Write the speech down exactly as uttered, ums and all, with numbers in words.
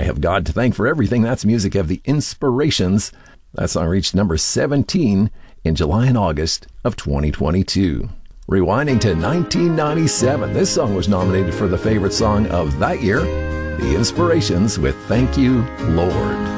have God to thank for everything. That's music of The Inspirations. That song reached number seventeen in July and August of twenty twenty-two. Rewinding to nineteen ninety-seven, this song was nominated for the favorite song of that year, The Inspirations with Thank You, Lord.